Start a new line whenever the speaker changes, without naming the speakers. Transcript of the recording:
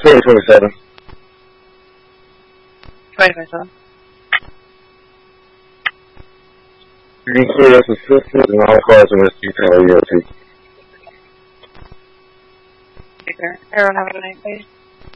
2027.
2027.
You can clear us assistance and all cars in this detail EOT.
Take care. Everyone have a good night, please.